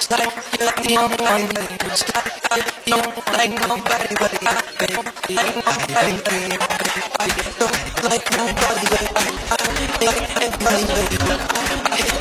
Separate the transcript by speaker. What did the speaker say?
Speaker 1: like you're the only one, baby. It's like you don't like nobody but I, baby. Like nobody, baby. I don't like nobody but I like everybody, baby.